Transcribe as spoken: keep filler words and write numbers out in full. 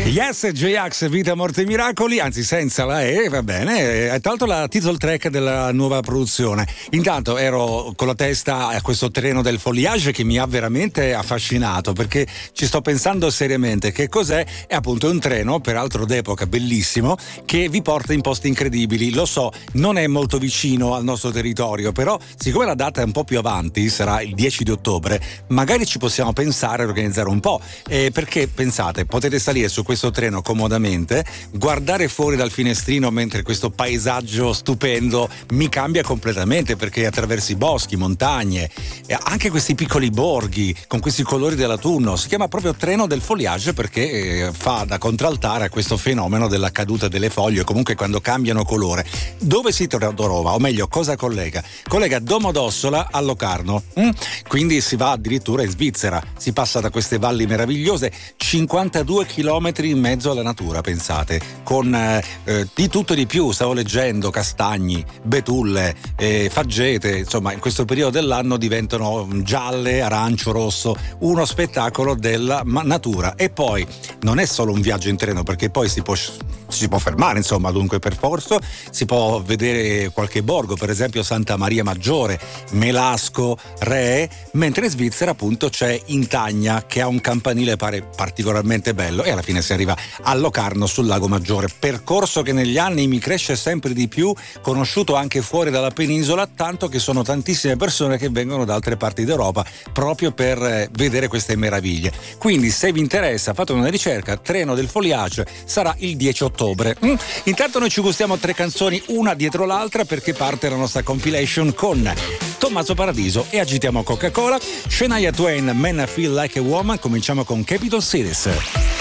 Yes, J-Ax, Vita, Morte e Miracoli, anzi senza la E, va bene, è tra l'altro la title track della nuova produzione. Intanto ero con la testa a questo treno del foliage che mi ha veramente affascinato, perché ci sto pensando seriamente che cos'è. È appunto un treno, peraltro d'epoca, bellissimo, che vi porta in posti incredibili. Lo so, non è molto vicino al nostro territorio, però siccome la data è un po' più avanti, sarà il dieci di ottobre, magari ci possiamo pensare a organizzare un po', eh, perché pensate, potete salire su questo treno comodamente, guardare fuori dal finestrino mentre questo paesaggio stupendo mi cambia completamente, perché attraversi boschi, montagne e anche questi piccoli borghi con questi colori dell'autunno. Si chiama proprio treno del foliage perché eh, fa da contraltare a questo fenomeno della caduta delle foglie, comunque quando cambiano colore. Dove si trova, o meglio cosa collega? Collega Domodossola a Locarno, mm? Quindi si va addirittura in Svizzera, si passa da queste valli meravigliose, cinquantadue chilometri in mezzo alla natura, pensate, con eh, di tutto e di più. Stavo leggendo castagni, betulle, eh, faggete, insomma in questo periodo dell'anno diventano gialle, arancio, rosso, uno spettacolo della natura. E poi non è solo un viaggio in treno, perché poi si può si può fermare, insomma, dunque per forza si può vedere qualche borgo, per esempio Santa Maria Maggiore, Melasco, Re, mentre in Svizzera appunto c'è Intagna, che ha un campanile pare particolarmente bello, e alla fine si arriva a Locarno sul Lago Maggiore, percorso che negli anni mi cresce sempre di più, conosciuto anche fuori dalla penisola, tanto che sono tantissime persone che vengono da altre parti d'Europa proprio per vedere queste meraviglie. Quindi se vi interessa fate una ricerca, treno del foliage, sarà il dieci ottobre. Mm. Intanto noi ci gustiamo tre canzoni una dietro l'altra, perché parte la nostra compilation con Tommaso Paradiso e Agitiamo Coca-Cola, Shania Twain, Man I Feel Like a Woman. Cominciamo con Capital Cities.